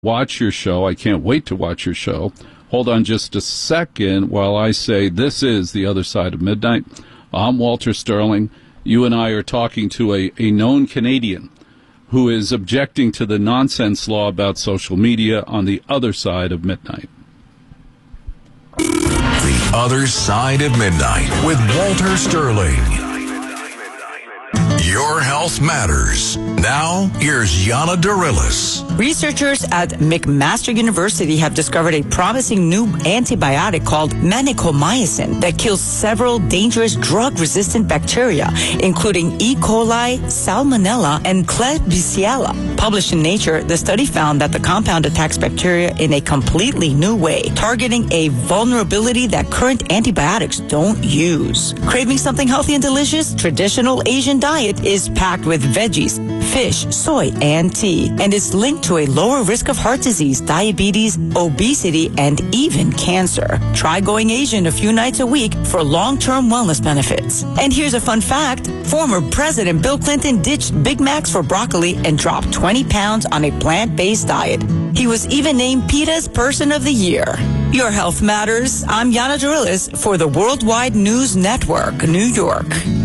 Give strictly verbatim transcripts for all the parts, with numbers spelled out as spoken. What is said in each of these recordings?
watch your show. I can't wait to watch your show. Hold on just a second while I say this is The Other Side of Midnight. I'm Walter Sterling. You and I are talking to a, a known Canadian who is objecting to the nonsense law about social media on The Other Side of Midnight. The Other Side of Midnight with Walter Sterling. Your health matters. Now, here's Yana Darilis. Researchers at McMaster University have discovered a promising new antibiotic called manicomycin that kills several dangerous drug-resistant bacteria, including E. coli, Salmonella, and Klebsiella. Published in Nature, the study found that the compound attacks bacteria in a completely new way, targeting a vulnerability that current antibiotics don't use. Craving something healthy and delicious? Traditional Asian diet is packed with veggies, fish, soy, and tea, and is linked to a lower risk of heart disease, diabetes, obesity, and even cancer. Try going Asian a few nights a week for long-term wellness benefits. And here's a fun fact. Former President Bill Clinton ditched Big Macs for broccoli and dropped twenty pounds on a plant-based diet. He was even named PETA's Person of the Year. Your health matters. I'm Yana Darilis for the Worldwide News Network, New York.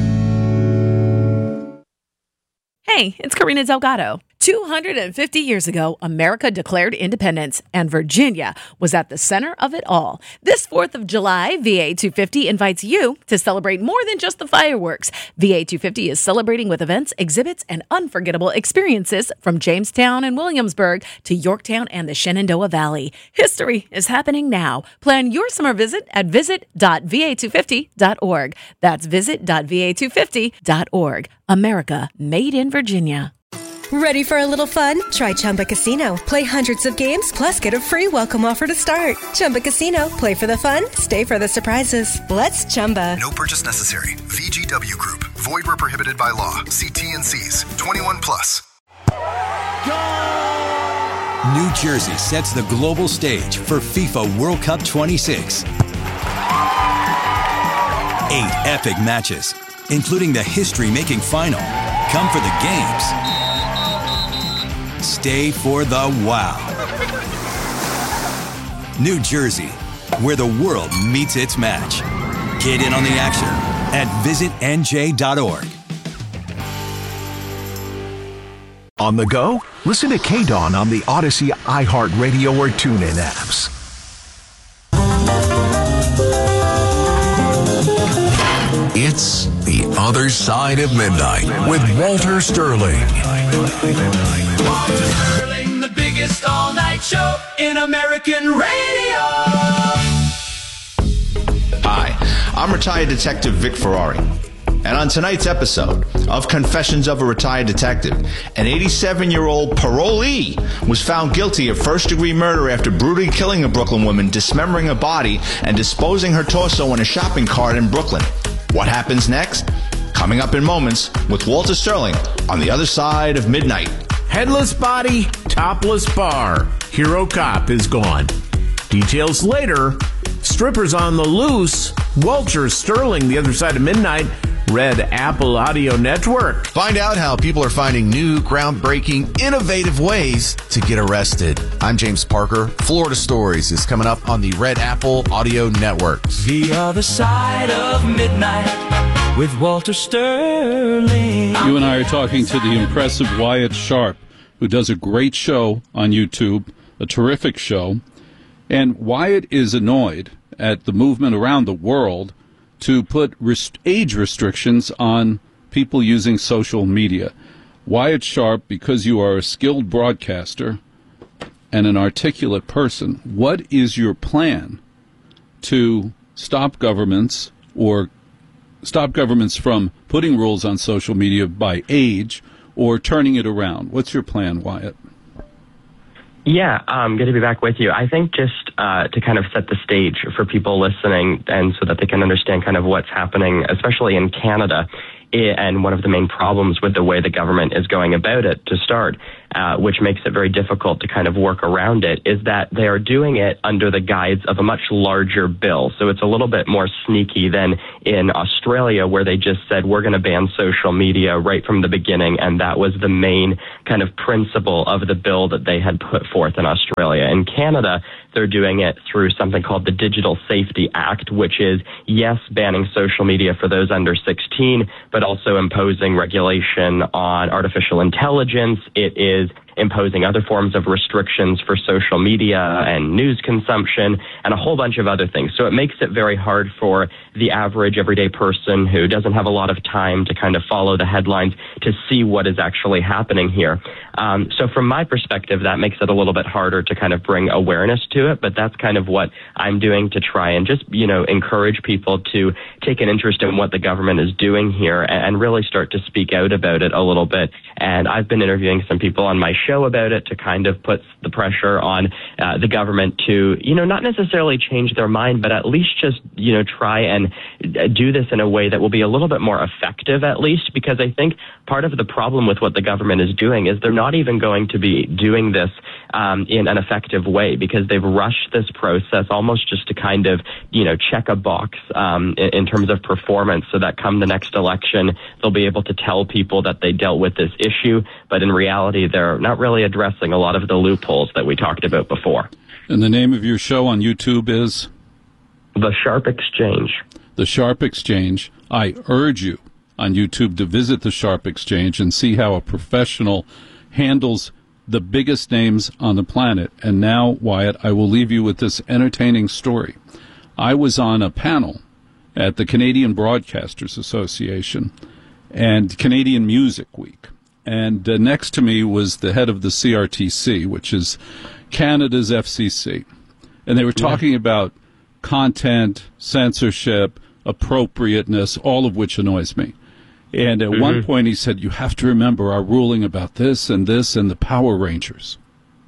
Hey, it's Karina Delgado. two hundred fifty years ago, America declared independence, and Virginia was at the center of it all. This fourth of July, V A two fifty invites you to celebrate more than just the fireworks. V A two fifty is celebrating with events, exhibits, and unforgettable experiences from Jamestown and Williamsburg to Yorktown and the Shenandoah Valley. History is happening now. Plan your summer visit at visit dot v a two fifty dot org. That's visit dot v a two fifty dot org. America made in Virginia. Ready for a little fun? Try Chumba Casino. Play hundreds of games, plus get a free welcome offer to start. Chumba Casino. Play for the fun, stay for the surprises. Let's Chumba. No purchase necessary. V G W Group. Void where prohibited by law. See T and C's. twenty-one plus. New Jersey sets the global stage for FIFA World Cup twenty-six. Eight epic matches, including the history-making final. Come for the games. Stay for the wow. New Jersey, where the world meets its match. Get in on the action at visit n j dot org. On the go? Listen to K-Dawn on the Odyssey, iHeartRadio, or TuneIn apps. It's The Other Side of Midnight with Walter Sterling. Walter Sterling, the biggest all-night show in American radio. Hi, I'm retired Detective Vic Ferrari. And on tonight's episode of Confessions of a Retired Detective, an eighty-seven-year-old parolee was found guilty of first-degree murder after brutally killing a Brooklyn woman, dismembering her body, and disposing her torso in a shopping cart in Brooklyn. What happens next? Coming up in moments with Walter Sterling on The Other Side of Midnight. Headless body, topless bar. Hero cop is gone. Details later. Strippers on the loose. Walter Sterling, The Other Side of Midnight. Red Apple Audio Network. Find out how people are finding new, groundbreaking, innovative ways to get arrested. I'm James Parker. Florida Stories is coming up on the Red Apple Audio Network. The Other Side of Midnight with Walter Sterling. You and I are talking to the impressive Wyatt Sharp, who does a great show on YouTube, a terrific show. And Wyatt is annoyed at the movement around the world to put rest- age restrictions on people using social media. Wyatt Sharp, because you are a skilled broadcaster and an articulate person, what is your plan to stop governments or stop governments from putting rules on social media by age or turning it around? What's your plan, Wyatt? Yeah, um, good to be back with you. I think just uh, to kind of set the stage for people listening and so that they can understand kind of what's happening, especially in Canada, and one of the main problems with the way the government is going about it to start. uh, which makes it very difficult to kind of work around it, is that they are doing it under the guise of a much larger bill. So it's a little bit more sneaky than in Australia, where they just said, we're going to ban social media right from the beginning, and that was the main kind of principle of the bill that they had put forth in Australia. In Canada, they're doing it through something called the Digital Safety Act, which is, yes, banning social media for those under sixteen, but also imposing regulation on artificial intelligence. It is imposing other forms of restrictions for social media and news consumption and a whole bunch of other things. So it makes it very hard for the average everyday person who doesn't have a lot of time to kind of follow the headlines to see what is actually happening here. Um, so from my perspective, that makes it a little bit harder to kind of bring awareness to it, but that's kind of what I'm doing to try and just, you know, encourage people to take an interest in what the government is doing here and really start to speak out about it a little bit. And I've been interviewing some people on my show about it to kind of put the pressure on uh, the government to, you know, not necessarily change their mind, but at least just, you know, try and do this in a way that will be a little bit more effective, at least, because I think part of the problem with what the government is doing is they're not even going to be doing this um, in an effective way, because they've rushed this process almost just to kind of, you know, check a box um, in, in terms of performance, so that come the next election, they'll be able to tell people that they dealt with this issue, but in reality, they're not really addressing a lot of the loopholes that we talked about before. And the name of your show on YouTube is? The Sharp Exchange. The Sharp Exchange. I urge you on YouTube to visit the Sharp Exchange and see how a professional handles the biggest names on the planet. And now, Wyatt, I will leave you with this entertaining story. I was on a panel at the Canadian Broadcasters Association and Canadian Music Week. And uh, next to me was the head of the C R T C, which is Canada's F C C. And they were talking yeah. about content, censorship, appropriateness, all of which annoys me. And at mm-hmm. one point he said, you have to remember our ruling about this and this and the Power Rangers.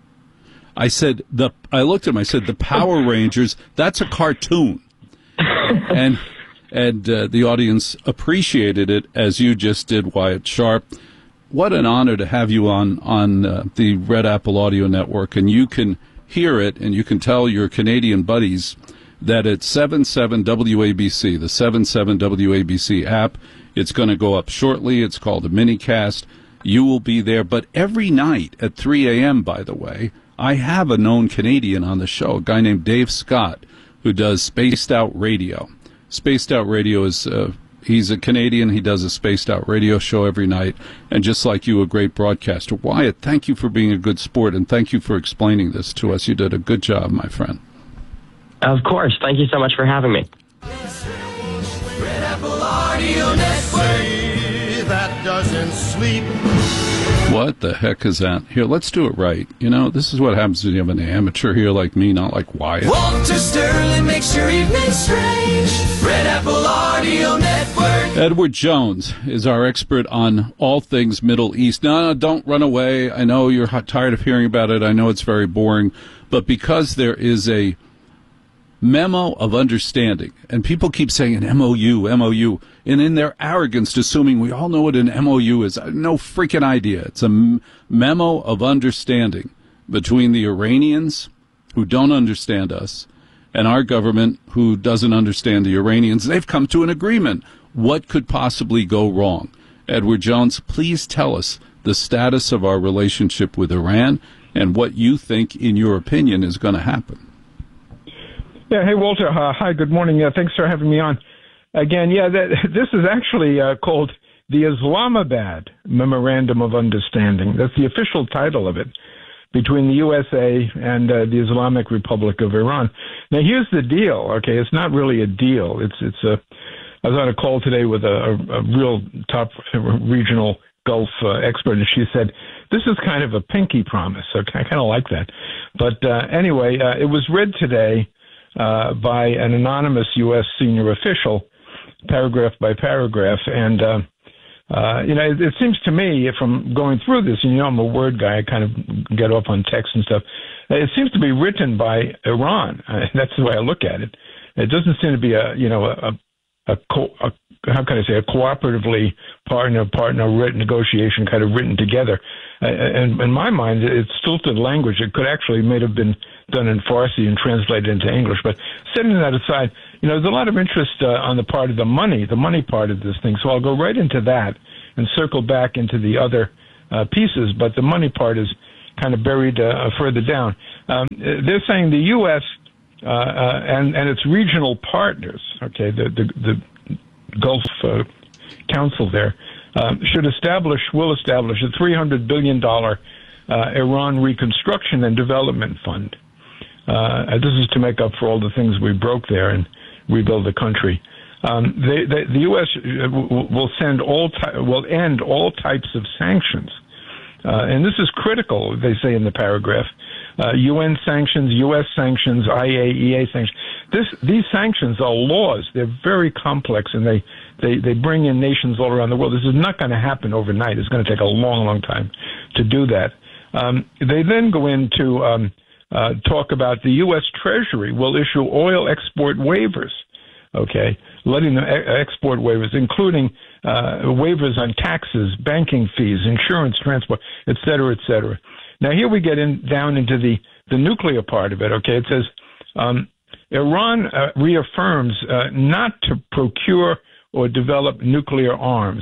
I said, the. I looked at him, I said, the Power Rangers, that's a cartoon. and and uh, the audience appreciated it, as you just did, Wyatt Sharp. What an honor to have you on, on uh, the Red Apple Audio Network, and you can hear it, and you can tell your Canadian buddies that it's seven seven W A B C, the seven seven W A B C app. It's going to go up shortly. It's called a minicast. You will be there. But every night at three a.m., by the way, I have a known Canadian on the show, a guy named Dave Scott, who does Spaced Out Radio. Spaced Out Radio is... Uh, He's a Canadian. He does a spaced out radio show every night. And just like you, a great broadcaster. Wyatt, thank you for being a good sport, and thank you for explaining this to us. You did a good job, my friend. Of course. Thank you so much for having me. Red Apple Audio Network. That doesn't sleep. What the heck is that? Here, let's do it right. You know, this is what happens when you have an amateur here like me, not like Wyatt. Walter Sterling makes your evening strange. Red Apple Audio Network. Edward Jones is our expert on all things Middle East. No, no, don't run away. I know you're tired of hearing about it. I know it's very boring. But because there is a memo of understanding, and people keep saying an M O U, M O U, and in their arrogance, assuming we all know what an M O U is, no freaking idea. It's a m- memo of understanding between the Iranians, who don't understand us, and our government, who doesn't understand the Iranians. They've come to an agreement. What could possibly go wrong? Edward Jones, please tell us the status of our relationship with Iran and what you think, in your opinion, is going to happen. Yeah, hey, Walter. Uh, hi, good morning. Uh, thanks for having me on. Again, yeah, that, this is actually uh, called the Islamabad Memorandum of Understanding. That's the official title of it, between the U S A and uh, the Islamic Republic of Iran. Now, here's the deal, okay? It's not really a deal. It's it's a. I was on a call today with a, a, a real top regional Gulf uh, expert, and she said, this is kind of a pinky promise. Okay, I kind of like that. But uh, anyway, uh, it was read today Uh, by an anonymous U S senior official, paragraph by paragraph. And, uh, uh, you know, it, it seems to me, from going through this, and you know I'm a word guy, I kind of get off on text and stuff, it seems to be written by Iran. Uh, that's the way I look at it. It doesn't seem to be a, you know, a, a, co- a how can I say, a cooperatively partner partner written negotiation kind of written together. Uh, and in my mind, it's stilted language. It could actually may have been done in Farsi and translated into English. But setting that aside, you know, there's a lot of interest uh, on the part of the money, the money part of this thing. So I'll go right into that and circle back into the other uh, pieces. But the money part is kind of buried uh, further down. Um, they're saying the U S Uh, uh, and, and its regional partners, okay, the, the, the Gulf uh, Council there, uh, should establish, will establish a three hundred billion dollars uh, Iran Reconstruction and Development Fund. Uh, this is to make up for all the things we broke there and rebuild the country. Um, they, they, the U S will send all, ty- will end all types of sanctions. Uh, and this is critical, they say in the paragraph. Uh, U N sanctions, U S sanctions, I A E A sanctions. This, these sanctions are laws. They're very complex, and they, they, they bring in nations all around the world. This is not going to happen overnight. It's going to take a long, long time to do that. Um, they then go into um, uh, talk about the U S Treasury will issue oil export waivers, okay, letting them e- export waivers, including uh, waivers on taxes, banking fees, insurance, transport, et cetera, et cetera. Now, here we get in down into the, the nuclear part of it, okay? It says um, Iran uh, reaffirms uh, not to procure or develop nuclear arms.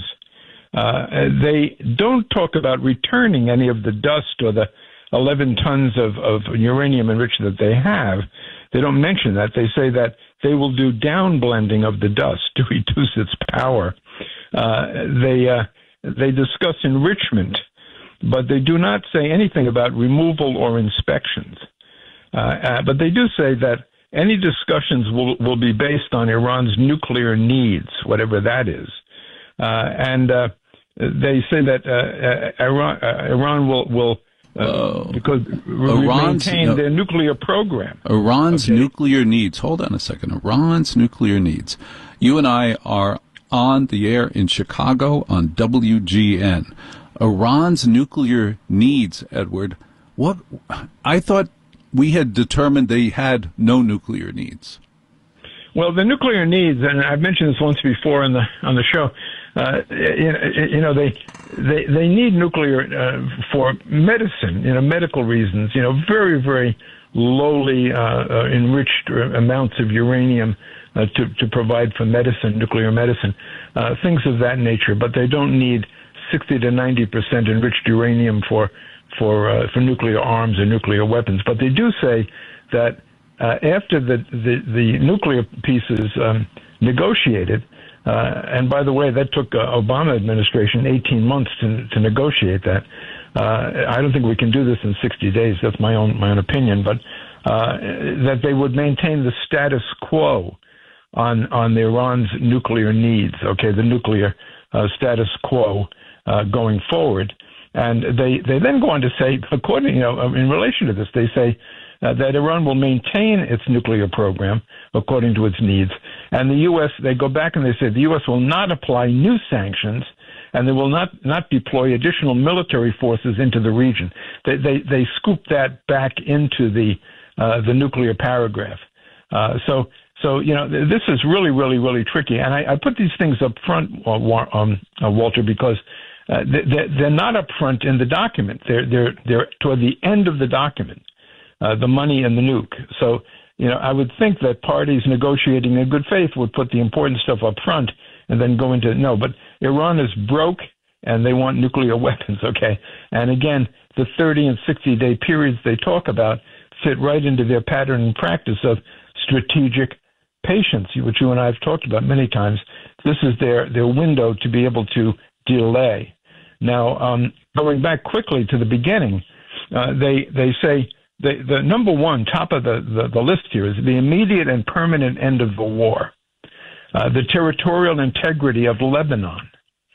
Uh, they don't talk about returning any of the dust or the eleven tons of, of uranium enriched that they have. They don't mention that. They say that they will do downblending of the dust to reduce its power. Uh, they uh, they discuss enrichment, but they do not say anything about removal or inspections. Uh, uh, but they do say that any discussions will, will be based on Iran's nuclear needs, whatever that is. Uh, and uh, they say that uh, uh, Iran, uh, Iran will, will uh, because Iran's, maintain no, their nuclear program. Iran's okay? nuclear needs. Hold on a second. Iran's nuclear needs. You and I are on the air in Chicago on W G N. Iran's nuclear needs, Edward. What? I thought we had determined they had no nuclear needs. Well, the nuclear needs, and I've mentioned this once before on the on the show. Uh, you, you know, they they they need nuclear uh, for medicine, you know, medical reasons. You know, very very lowly uh, uh, enriched amounts of uranium uh, to to provide for medicine, nuclear medicine, uh, things of that nature. But they don't need sixty to ninety percent enriched uranium for for uh, for nuclear arms or nuclear weapons. But they do say that uh, after the, the the nuclear pieces um, negotiated, uh, and by the way, that took uh, Obama administration eighteen months to to negotiate that. Uh, I don't think we can do this in sixty days. That's my own my own opinion. But uh, that they would maintain the status quo on on the Iran's nuclear needs. Okay, the nuclear uh, status quo. Uh, going forward, and they, they then go on to say, according, you know, in relation to this, they say uh, that Iran will maintain its nuclear program according to its needs, and the U S they go back and they say the U S will not apply new sanctions, and they will not not deploy additional military forces into the region. They they, they scoop that back into the uh, the nuclear paragraph. Uh, so. So, you know, this is really, really, really tricky. And I, I put these things up front, uh, um, uh, Walter, because uh, they're, they're not up front in the document. They're, they're, they're toward the end of the document, uh, the money and the nuke. So, you know, I would think that parties negotiating in good faith would put the important stuff up front and then go into, no, but Iran is broke and they want nuclear weapons, okay? And again, the thirty and sixty day periods they talk about fit right into their pattern and practice of strategic patience, which you and I have talked about many times. This is their, their window to be able to delay. Now, um, going back quickly to the beginning, uh, they they say the, the number one, top of the, the, the list here is the immediate and permanent end of the war, uh, the territorial integrity of Lebanon.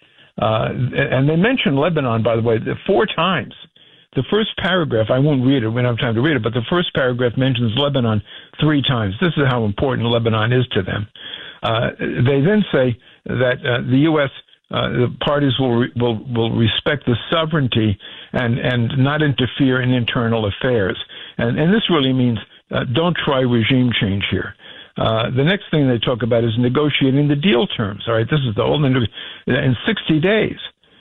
Uh, and they mention Lebanon, by the way, four times. The first paragraph, I won't read it, we don't have time to read it, but the first paragraph mentions Lebanon three times. This is how important Lebanon is to them. Uh, they then say that uh, the U S, uh, the parties will, re- will will respect the sovereignty and, and not interfere in internal affairs. And, and this really means uh, don't try regime change here. Uh, the next thing they talk about is negotiating the deal terms. All right, this is the whole in sixty days,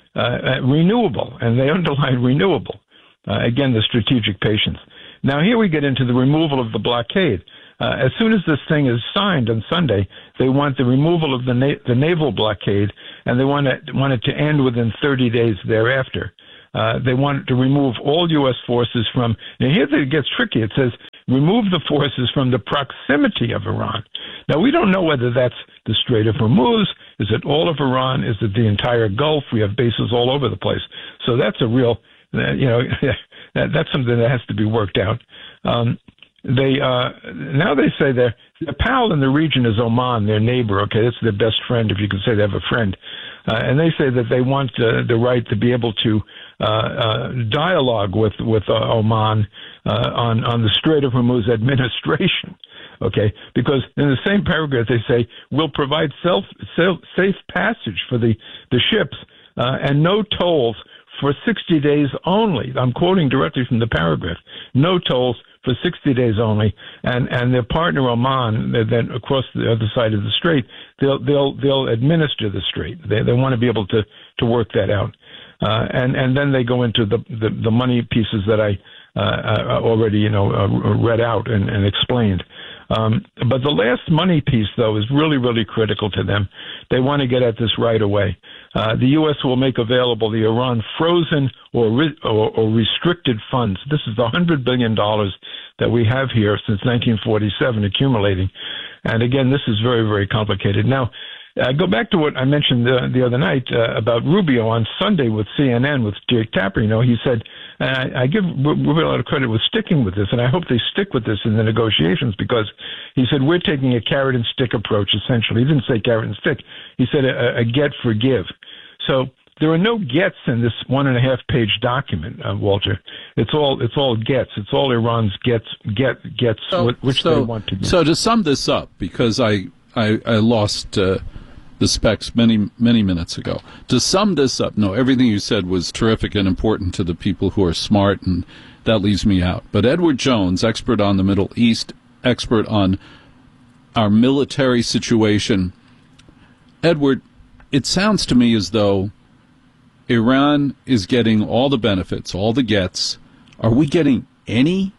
uh, renewable, and they underline renewable. Uh, again, the strategic patience. Now here we get into the removal of the blockade. Uh, as soon as this thing is signed on Sunday, they want the removal of the na- the naval blockade, and they want it, want it to end within thirty days thereafter. Uh, they want to remove all U S forces from. Now here it gets tricky. It says remove the forces from the proximity of Iran. Now we don't know whether that's the Strait of Hormuz. Is it all of Iran? Is it the entire Gulf? We have bases all over the place. So that's a real, uh, you know, that, that's something that has to be worked out. Um, They uh, now they say their their pal in the region is Oman, their neighbor. Okay, that's their best friend, if you can say they have a friend. Uh, and they say that they want uh, the right to be able to uh, uh, dialogue with with uh, Oman uh, on on the Strait of Hormuz administration. Okay, because in the same paragraph they say we'll provide self, self safe passage for the the ships uh, and no tolls for sixty days only. I'm quoting directly from the paragraph. No tolls for sixty days only, and and their partner Oman, then across the other side of the strait, they'll they'll they'll administer the strait. They they want to be able to to work that out, uh, and and then they go into the the, the money pieces that I uh, already you know uh, read out and, and explained. Um, but the last money piece, though, is really, really critical to them. They want to get at this right away. Uh, the U S will make available the Iran frozen or, re- or, or restricted funds. This is the one hundred billion dollars that we have here since nineteen forty-seven accumulating. And again, this is very, very complicated. Now, I go back to what I mentioned uh, the other night uh, about Rubio on Sunday with C N N with Jake Tapper. You know, he said, and I, I give Rubio a lot of credit with sticking with this, and I hope they stick with this in the negotiations, because he said we're taking a carrot and stick approach, essentially. He didn't say carrot and stick. He said a, a get for give. So there are no gets in this one and a half page document, uh, Walter. It's all it's all gets. It's all Iran's gets get gets so, which so, they want to get. So to sum this up, because I I, I lost uh, the specs many many minutes ago. To sum this up, no, everything you said was terrific and important to the people who are smart, and that leaves me out. But Edward Jones, expert on the Middle East, expert on our military situation. Edward, it sounds to me as though Iran is getting all the benefits, all the gets. Are we getting any?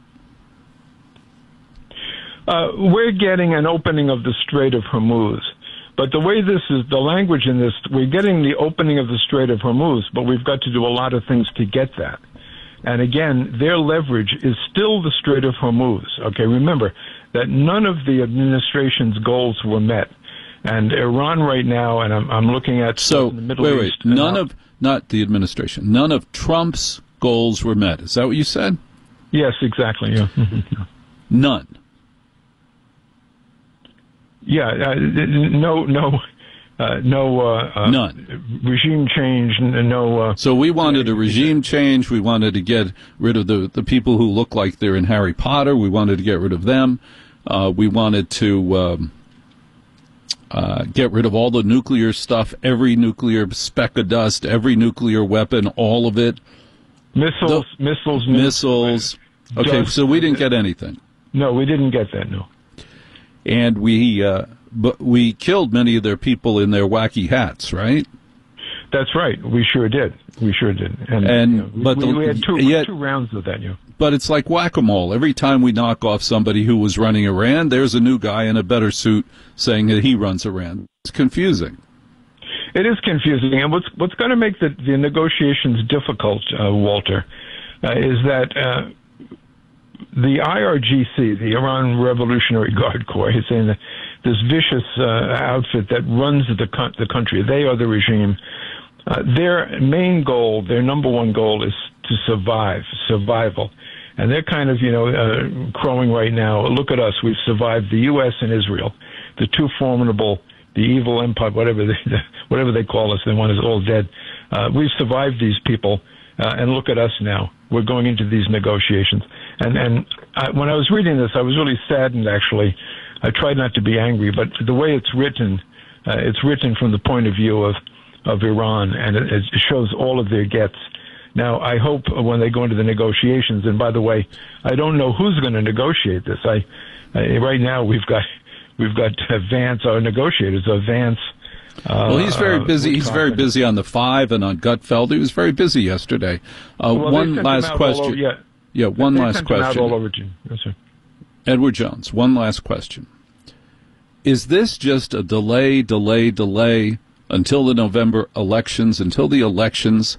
Uh, we're getting an opening of the Strait of Hormuz. But the way this is, the language in this, we're getting the opening of the Strait of Hormuz, but we've got to do a lot of things to get that. And again, their leverage is still the Strait of Hormuz. Okay, remember that none of the administration's goals were met. And Iran right now, and I'm, I'm looking at so in the Middle wait, East. wait, none of not the administration, none of Trump's goals were met. Is that what you said? Yes, exactly. Yeah. None. Yeah, uh, no, no, uh, no. Uh, uh, None. Regime change. No. Uh, so we wanted a regime change. We wanted to get rid of the the people who look like they're in Harry Potter. We wanted to get rid of them. Uh, we wanted to. Um, Uh, get rid of all the nuclear stuff, every nuclear speck of dust, every nuclear weapon, all of it. Missiles, the, missiles, missiles. Okay, dust. So we didn't get anything. No, we didn't get that. No. And we, uh, but we killed many of their people in their wacky hats, right? That's right. We sure did. We sure did. And, and you know, but we, the, we had two, yet, two rounds of that. You know. But it's like whack-a-mole. Every time we knock off somebody who was running Iran, there's a new guy in a better suit saying that he runs Iran. It's confusing. It is confusing. And what's what's going to make the, the negotiations difficult, uh, Walter, uh, is that uh, the I R G C, the Iran Revolutionary Guard Corps, is saying that this vicious uh, outfit that runs the co- the country, they are the regime. Uh, their main goal, their number one goal, is to survive, survival. And they're kind of, you know, uh, crowing right now. Look at us. We've survived the U S and Israel, the two formidable, the evil empire, whatever they, whatever they call us. The one is all dead. Uh, we've survived these people, uh, and look at us now. We're going into these negotiations. And and I, when I was reading this, I was really saddened. Actually, I tried not to be angry, but the way it's written, uh, it's written from the point of view of of Iran, and it, it shows all of their gets. Now, I hope when they go into the negotiations, and by the way, I don't know who's going to negotiate this. I, I right now we've got we've got uh, Vance, our negotiators, uh, Vance. Uh, well, he's very busy. uh, He's very busy on the five and on Gutfeld. He was very busy yesterday. Uh, well, one last question. Over, yeah. yeah, one they last sent question. Them out all over, yes, sir. Edward Jones, one last question. Is this just a delay, delay, delay until the November elections, until the elections,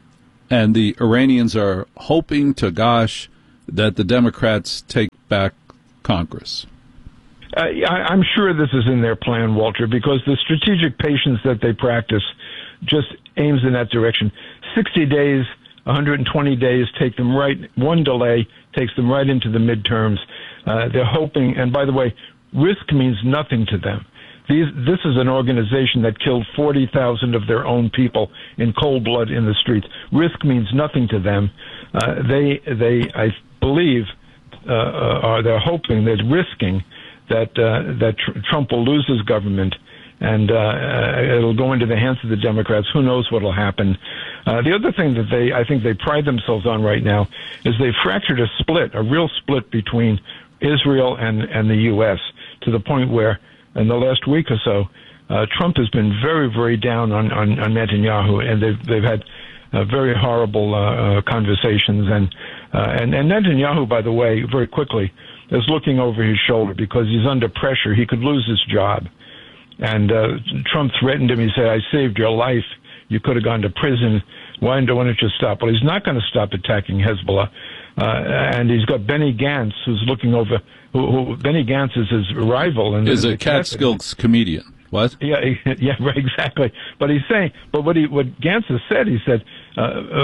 and the Iranians are hoping to gosh that the Democrats take back Congress? Uh, I, I'm sure this is in their plan, Walter, because the strategic patience that they practice just aims in that direction. sixty days, one hundred twenty days take them right, one delay takes them right into the midterms. Uh, they're hoping, and by the way, risk means nothing to them. These, this is an organization that killed forty thousand of their own people in cold blood in the streets. Risk means nothing to them. Uh, they, they, I believe, uh, are they're hoping, they're risking that uh, that tr- Trump will lose his government, and uh, uh, it'll go into the hands of the Democrats. Who knows what will happen? Uh, the other thing that they, I think, they pride themselves on right now is they fractured a split, a real split between Israel and and the U S to the point where, in the last week or so, uh, Trump has been very, very down on, on, on Netanyahu, and they've they've had uh, very horrible uh, uh, conversations. And, uh, and and Netanyahu, by the way, very quickly is looking over his shoulder because he's under pressure. He could lose his job. And uh, Trump threatened him. He said, "I saved your life. You could have gone to prison. Why don't you stop?" Well, he's not going to stop attacking Hezbollah. Uh, and he's got Benny Gantz, who's looking over. Who, who Benny Gantz is his rival, and is a Catskills comedian. What? Yeah, yeah, right, exactly. But he's saying, but what he, what Gantz has said, he said, uh, uh,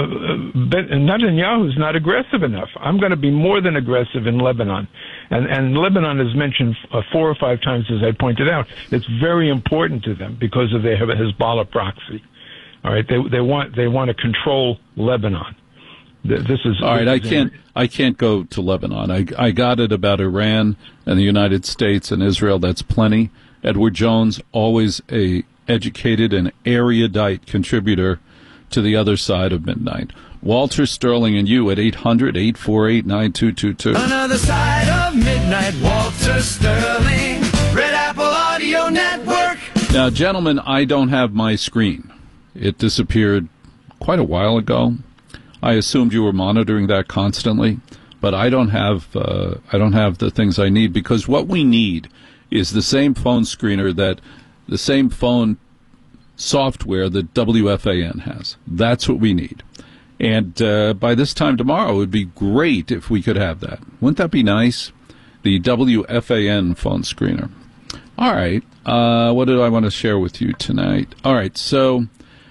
Netanyahu's not aggressive enough. I'm going to be more than aggressive in Lebanon, and and Lebanon is mentioned uh, four or five times, as I pointed out. It's very important to them because of their Hezbollah proxy. All right, they they want they want to control Lebanon. This is all right. I can't. I can't go to Lebanon. I I got it about Iran and the United States and Israel. That's plenty. Edward Jones, always a educated and erudite contributor to the other side of midnight. Walter Sterling and you at eight hundred, eight four eight, nine two two two. Another side of midnight. Walter Sterling, Red Apple Audio Network. Now, gentlemen, I don't have my screen. It disappeared quite a while ago. I assumed you were monitoring that constantly, but I don't have uh, I don't have the things I need, because what we need is the same phone screener that the same phone software that W F A N has. That's what we need. And uh, by this time tomorrow, it would be great if we could have that. Wouldn't that be nice? The W F A N phone screener. All right. Uh, what did I want to share with you tonight? All right. So,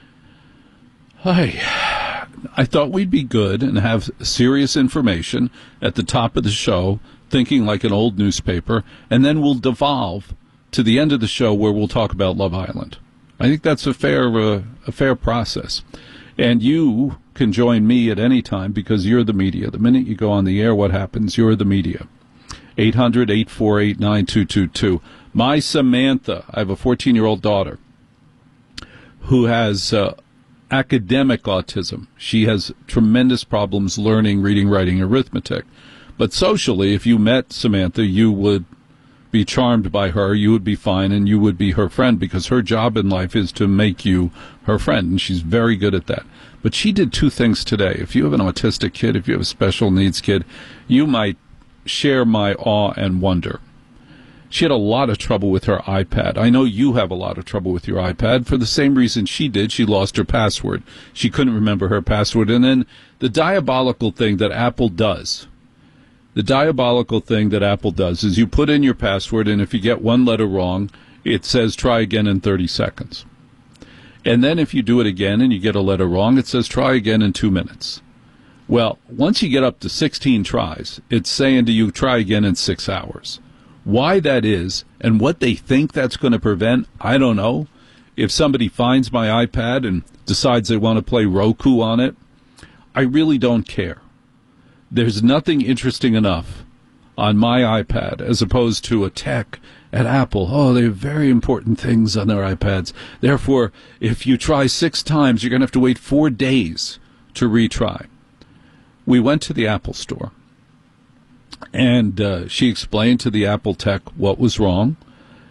hi. I thought we'd be good and have serious information at the top of the show, thinking like an old newspaper, and then we'll devolve to the end of the show where we'll talk about Love Island. I think that's a fair uh, a fair process. And you can join me at any time because you're the media. The minute you go on the air, what happens? You're the media. eight hundred, eight four eight, nine two two two. My Samantha, I have a fourteen-year-old daughter who has uh, academic autism. She has tremendous problems learning, reading, writing, arithmetic. But socially, if you met Samantha, you would be charmed by her, you would be fine, and you would be her friend, because her job in life is to make you her friend, and she's very good at that. But she did two things today. If you have an autistic kid, if you have a special needs kid, you might share my awe and wonder. She had a lot of trouble with her iPad. I know you have a lot of trouble with your iPad for the same reason she did. She lost her password. She couldn't remember her password. And then the diabolical thing that Apple does, the diabolical thing that Apple does is you put in your password, and if you get one letter wrong, it says try again in thirty seconds. And then if you do it again and you get a letter wrong, it says try again in two minutes. Well, once you get up to sixteen tries, it's saying to you try again in six hours. Why that is and what they think that's going to prevent, I don't know. If somebody finds my iPad and decides they want to play Roku on it, I really don't care. There's nothing interesting enough on my iPad as opposed to a tech at Apple. Oh, they have very important things on their iPads. Therefore, if you try six times, you're going to have to wait four days to retry. We went to the Apple store, and uh, she explained to the Apple tech what was wrong.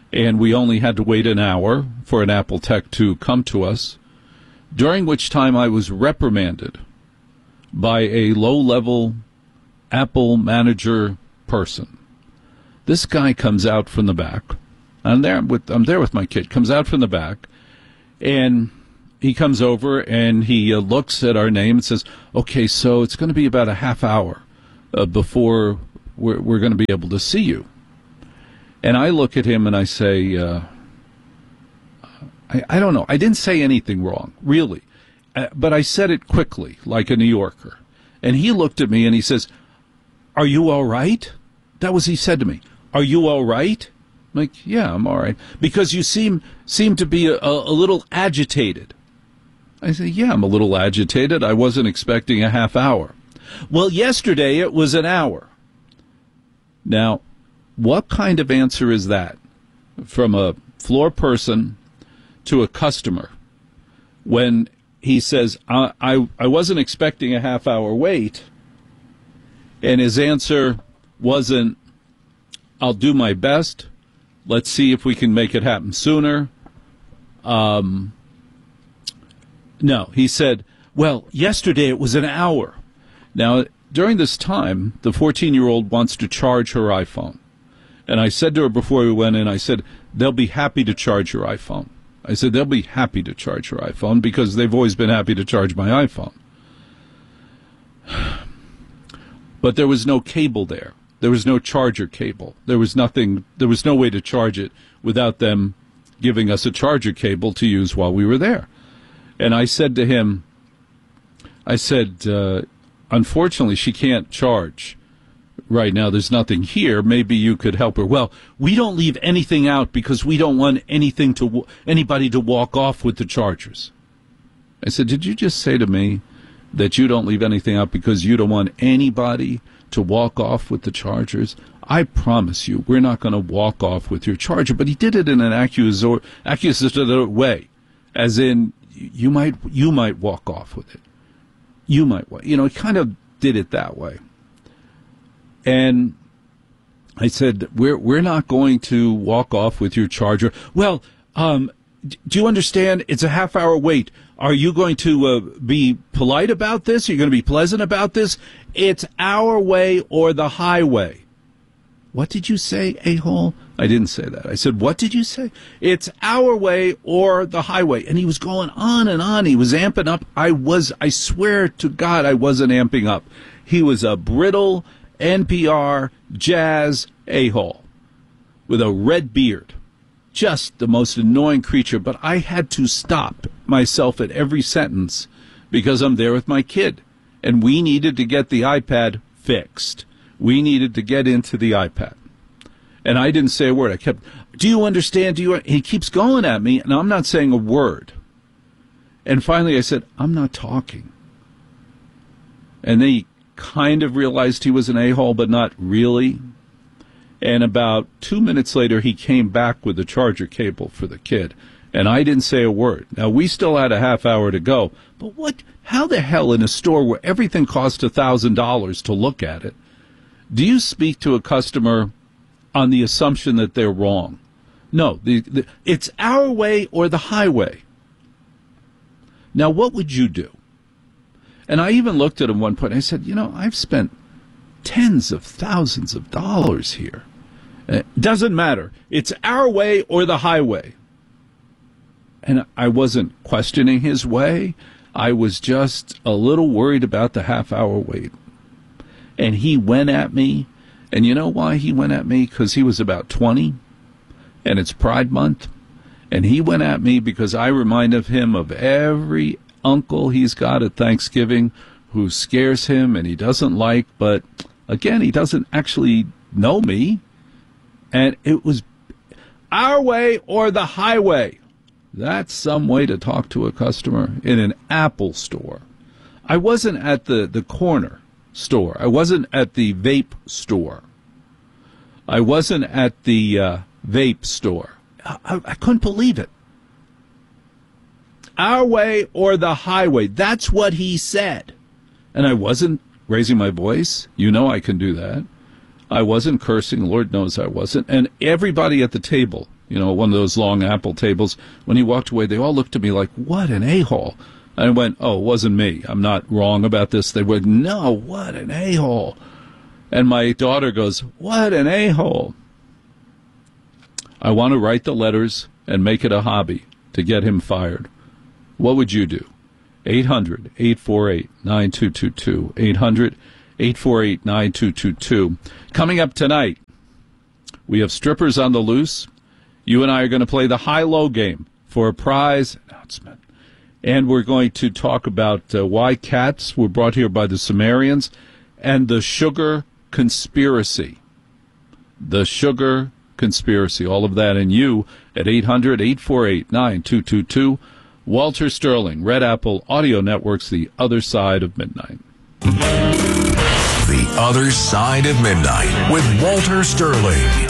and we only had to wait an hour for an Apple tech to come to us, during which time I was reprimanded by a low-level Apple manager person. This guy comes out from the back. I'm there with I'm there with my kid. Comes out from the back, and he comes over and he uh, looks at our name and says, "Okay, so it's going to be about a half hour uh, before we're, we're going to be able to see you." And I look at him and I say, uh, I, "I don't know. I didn't say anything wrong, really, uh, but I said it quickly, like a New Yorker." And he looked at me and he says, "Are you all right?" That was he said to me. "Are you all right?" I'm like, "Yeah, I'm all right." "Because you seem seem to be a, a little agitated." I say, "Yeah, I'm a little agitated. I wasn't expecting a half hour." "Well, yesterday it was an hour." Now, what kind of answer is that from a floor person to a customer when he says, I, I, I wasn't expecting a half hour wait, and his answer wasn't, "I'll do my best. Let's see if we can make it happen sooner." Um, no, he said, "Well, yesterday it was an hour." Now, during this time, the fourteen-year-old wants to charge her iPhone. And I said to her before we went in, I said, "They'll be happy to charge your iPhone." I said, "They'll be happy to charge your iPhone because they've always been happy to charge my iPhone." But there was no cable there. There was no charger cable. There was nothing, there was no way to charge it without them giving us a charger cable to use while we were there. And I said to him, I said, uh, "Unfortunately, she can't charge right now. There's nothing here. Maybe you could help her." "Well, we don't leave anything out because we don't want anything to anybody to walk off with the chargers." I said, "Did you just say to me that you don't leave anything out because you don't want anybody to walk off with the chargers?" "I promise you, we're not going to walk off with your charger." But he did it in an accusatory, accusatory way, as in, you might you might walk off with it. You might, you know, he kind of did it that way. And I said, we're we're not going to walk off with your charger." "Well, um, do you understand? It's a half hour wait. Are you going to uh, be polite about this? Are you going to be pleasant about this? It's our way or the highway." "What did you say, a-hole?" I didn't say that. I said, "What did you say?" "It's our way or the highway." And he was going on and on. He was amping up. I was, I swear to God, I wasn't amping up. He was a brittle N P R jazz a-hole with a red beard. Just the most annoying creature. But I had to stop myself at every sentence because I'm there with my kid. And we needed to get the iPad fixed. We needed to get into the iPad. And I didn't say a word. I kept, "Do you understand? Do you?" He keeps going at me, and I'm not saying a word. And finally I said, "I'm not talking." And then he kind of realized he was an a-hole, but not really. And about two minutes later, he came back with a charger cable for the kid. And I didn't say a word. Now, we still had a half hour to go. But what? How the hell in a store where everything costs one thousand dollars to look at it, do you speak to a customer on the assumption that they're wrong? No, the, the, it's our way or the highway. Now, what would you do? And I even looked at him one point. And I said, "You know, I've spent tens of thousands of dollars here. It doesn't matter. It's our way or the highway." And I wasn't questioning his way. I was just a little worried about the half-hour wait. And he went at me. And you know why he went at me? Because he was about twenty, and it's Pride Month. And he went at me because I reminded him of every uncle he's got at Thanksgiving who scares him and he doesn't like. But, again, he doesn't actually know me. And it was our way or the highway. That's some way to talk to a customer in an Apple store. I wasn't at the, the corner store. I wasn't at the vape store. I wasn't at the uh, vape store. I, I couldn't believe it. Our way or the highway. That's what he said. And I wasn't raising my voice. You know I can do that. I wasn't cursing. Lord knows I wasn't. And everybody at the table you know, one of those long Apple tables. When he walked away, they all looked at me like, what an a-hole. I went, oh, it wasn't me. I'm not wrong about this. They went, no, what an a-hole. And my daughter goes, what an a-hole. I want to write the letters and make it a hobby to get him fired. What would you do? eight hundred, eight four eight, nine two two two. eight hundred, eight four eight, nine two two two. Coming up tonight, we have strippers on the loose. You and I are going to play the high-low game for a prize announcement. And we're going to talk about uh, why cats were brought here by the Sumerians and the sugar conspiracy. The sugar conspiracy. All of that and you at eight hundred, eight four eight, nine two two two. Walter Sterling, Red Apple Audio Network's The Other Side of Midnight. The Other Side of Midnight with Walter Sterling.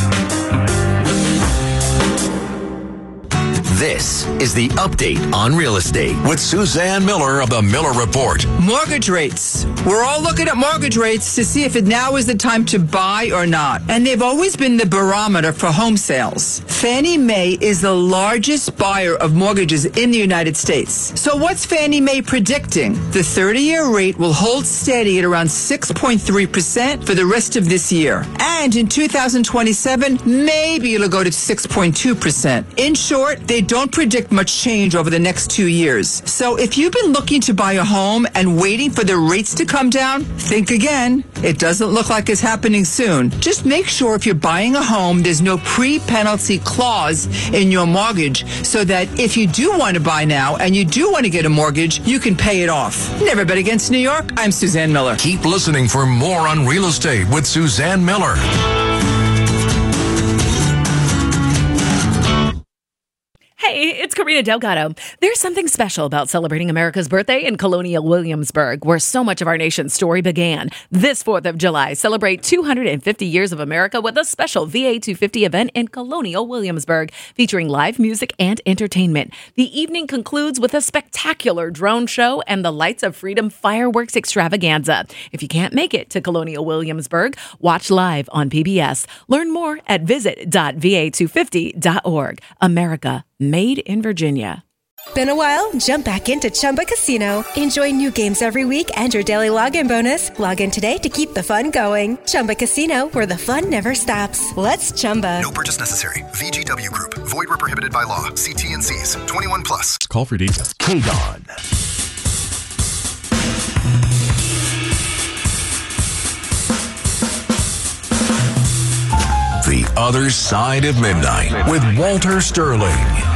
This is the update on real estate with Suzanne Miller of the Miller Report. Mortgage rates. We're all looking at mortgage rates to see if it now is the time to buy or not. And they've always been the barometer for home sales. Fannie Mae is the largest buyer of mortgages in the United States. So what's Fannie Mae predicting? The thirty-year rate will hold steady at around six point three percent for the rest of this year. And in two thousand twenty-seven, maybe it'll go to six point two percent. In short, they don't predict much change over the next two years. So if you've been looking to buy a home and waiting for the rates to come down, think again. It doesn't look like it's happening soon. Just make sure if you're buying a home, there's no pre-penalty clause in your mortgage so that if you do want to buy now and you do want to get a mortgage, you can pay it off. Never bet against New York. I'm Suzanne Miller. Keep listening for more on real estate with Suzanne Miller. Hey, it's Karina Delgado. There's something special about celebrating America's birthday in Colonial Williamsburg, where so much of our nation's story began. This fourth of July, celebrate two hundred fifty years of America with a special V A two fifty event in Colonial Williamsburg, featuring live music and entertainment. The evening concludes with a spectacular drone show and the Lights of Freedom fireworks extravaganza. If you can't make it to Colonial Williamsburg, watch live on P B S. Learn more at visit dot v a two fifty dot org. America, made in Virginia. Been a while? Jump back into Chumba Casino. Enjoy new games every week and your daily login bonus. Log in today to keep the fun going. Chumba Casino, where the fun never stops. Let's Chumba. No purchase necessary. V G W Group. Void where prohibited by law. See T N Cs. twenty-one plus. Call for details. K-Don. The Other Side of Midnight with Walter Sterling.